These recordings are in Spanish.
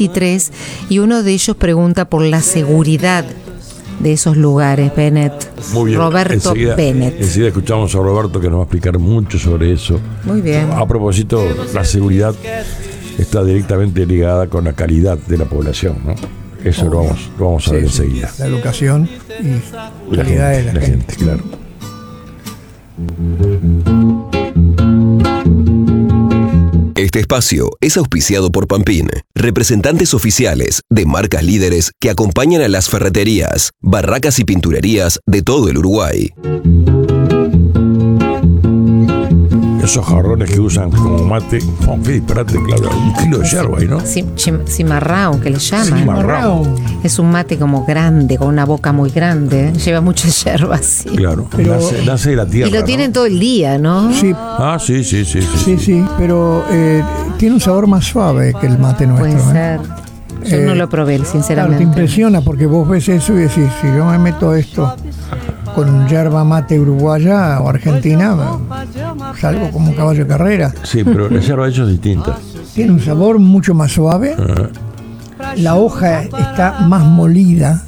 23 y uno de ellos pregunta por la seguridad de esos lugares, Bennett. Muy bien. Roberto Bennett. Enseguida escuchamos a Roberto, que nos va a explicar mucho sobre eso. Muy bien. A propósito, la seguridad está directamente ligada con la calidad de la población, ¿no? Eso lo vamos a ver enseguida. La educación y la calidad de la gente, claro. Este espacio es auspiciado por Pampín, representantes oficiales de marcas líderes que acompañan a las ferreterías, barracas y pinturerías de todo el Uruguay. Esos jarrones que usan como mate, qué disparate, claro, 1 kilo de yerba ahí, ¿no? Cimarrão, que le llaman. Cimarrão. Es un mate como grande, con una boca muy grande, lleva mucha yerba, sí. Claro, pero, nace de la tierra. Y lo tienen, ¿no?, todo el día, ¿no? Sí. Ah, sí, pero tiene un sabor más suave que el mate nuestro. Puede ser. Yo no lo probé, sinceramente. Claro, te impresiona porque vos ves eso y decís, si yo me meto esto con yerba mate uruguaya o argentina, salgo como un caballo de carrera. Sí, pero la yerba de ellos es distinta. Tiene un sabor mucho más suave. La hoja está más molida.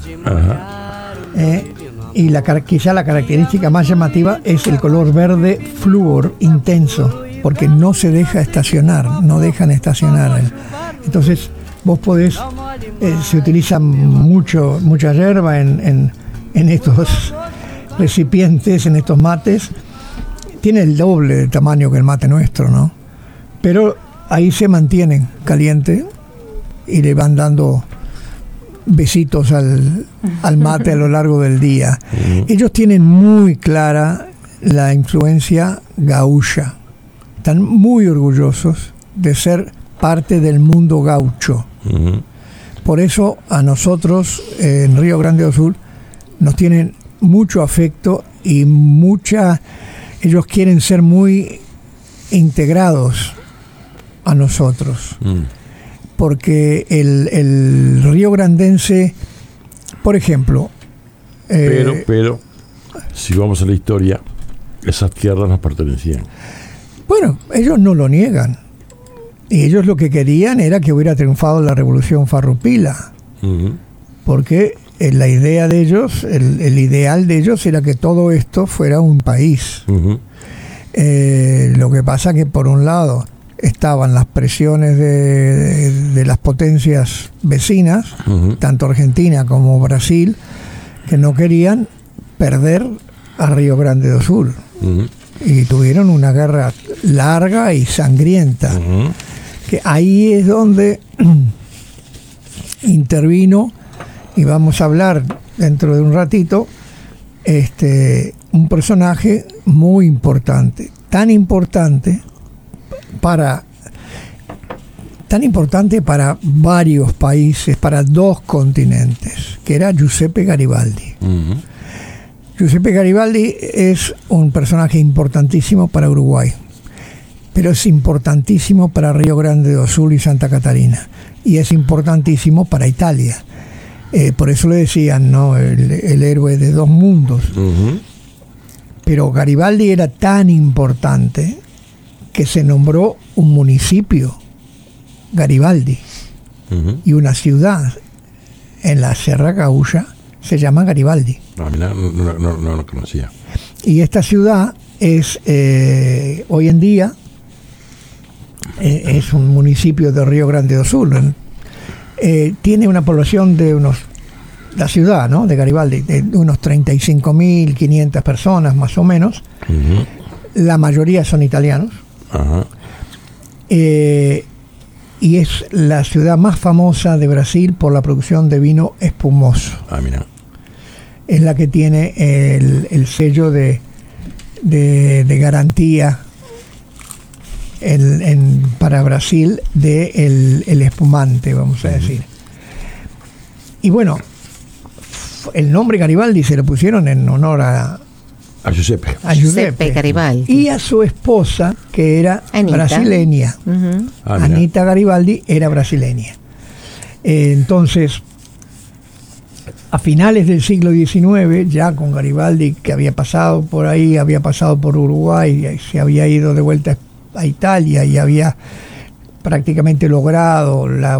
Y quizá la característica más llamativa es el color verde flúor intenso, porque no se deja estacionar, no dejan estacionar. Entonces vos podés, se utiliza mucha yerba en estos recipientes, en estos mates. Tiene el doble de tamaño que el mate nuestro, ¿no? Pero ahí se mantienen caliente y le van dando besitos al mate a lo largo del día. Ellos tienen muy clara la influencia gaucha. Están muy orgullosos de ser parte del mundo gaucho. Por eso a nosotros en Río Grande do Sul nos tienen mucho afecto y ellos quieren ser muy integrados a nosotros. Porque el río grandense, por ejemplo... Pero, si vamos a la historia, esas tierras nos pertenecían. Bueno, ellos no lo niegan. Y ellos lo que querían era que hubiera triunfado la revolución farroupila. Porque la idea de ellos, el ideal de ellos era que todo esto fuera un país. Lo que pasa que por un lado estaban las presiones de las potencias vecinas, tanto Argentina como Brasil, que no querían perder a Río Grande do Sul. Y tuvieron una guerra larga y sangrienta. Que ahí es donde intervino, y vamos a hablar dentro de un ratito, un personaje muy importante, tan importante para varios países, para 2 continentes, que era Giuseppe Garibaldi. Giuseppe Garibaldi es un personaje importantísimo para Uruguay, pero es importantísimo para Río Grande do Sul y Santa Catarina, y es importantísimo para Italia. Por eso le decían, ¿no?, el héroe de 2 mundos. Pero Garibaldi era tan importante que se nombró un municipio, Garibaldi, y una ciudad en la Serra Gaúcha se llama Garibaldi. No lo conocía. Y esta ciudad es, hoy en día, es un municipio de Río Grande do Sul. Tiene una población de la ciudad, ¿no?, de Garibaldi, de unos 35.500 personas más o menos. La mayoría son italianos. Y es la ciudad más famosa de Brasil por la producción de vino espumoso. Es la que tiene el sello de garantía para Brasil de el espumante, vamos a decir. Y bueno, el nombre Garibaldi se lo pusieron en honor a Giuseppe Garibaldi. Y a su esposa, que era Anita. Brasileña. Anita Garibaldi era brasileña. Entonces, a finales del siglo XIX, ya con Garibaldi, que había pasado por ahí, había pasado por Uruguay, y se había ido de vuelta a Italia y había prácticamente logrado la